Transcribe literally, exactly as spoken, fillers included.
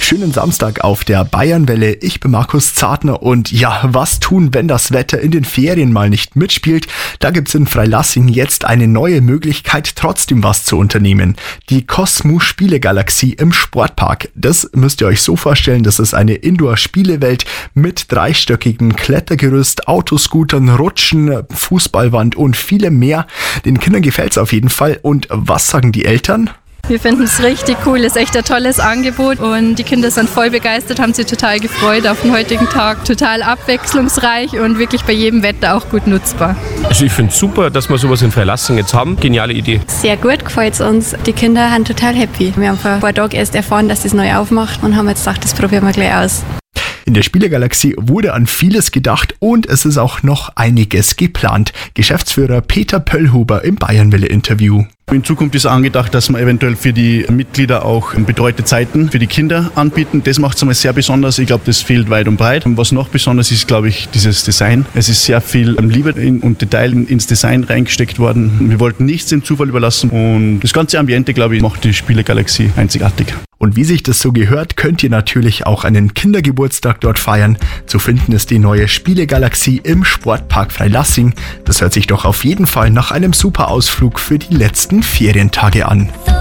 schönen Samstag auf der Bayernwelle. Ich bin Markus Zartner und ja, was tun, wenn das Wetter in den Ferien mal nicht mitspielt? Da gibt's in Freilassing jetzt eine neue Möglichkeit, trotzdem was zu unternehmen. Die Cosmo Spielegalaxie im Sportpark. Das müsst ihr euch so vorstellen, das ist eine Indoor-Spielewelt mit dreistöckigem Klettergerüst, Autoscootern, Rutschen, Fußballwand und vielem mehr. Den Kindern gefällt's auf jeden Fall. Und was sagen die Eltern? Wir finden es richtig cool, ist echt ein tolles Angebot und die Kinder sind voll begeistert, haben sich total gefreut auf den heutigen Tag. Total abwechslungsreich und wirklich bei jedem Wetter auch gut nutzbar. Also ich finde es super, dass wir sowas in Freilassing jetzt haben. Geniale Idee. Sehr gut, gefällt es uns. Die Kinder sind total happy. Wir haben vor ein paar Tagen erst erfahren, dass das neu aufmacht und haben jetzt gedacht, das probieren wir gleich aus. In der Spielegalaxie wurde an vieles gedacht und es ist auch noch einiges geplant. Geschäftsführer Peter Pöllhuber im Bayernwelle-Interview. In Zukunft ist angedacht, dass wir eventuell für die Mitglieder auch betreute Zeiten für die Kinder anbieten. Das macht es einmal sehr besonders. Ich glaube, das fehlt weit und breit. Und was noch besonders ist, glaube ich, dieses Design. Es ist sehr viel Liebe und Detail ins Design reingesteckt worden. Wir wollten nichts dem Zufall überlassen und das ganze Ambiente, glaube ich, macht die Spielegalaxie einzigartig. Und wie sich das so gehört, könnt ihr natürlich auch einen Kindergeburtstag dort feiern. Zu finden ist die neue Spielegalaxie im Sportpark Freilassing. Das hört sich doch auf jeden Fall nach einem super Ausflug für die letzten Ferientage an.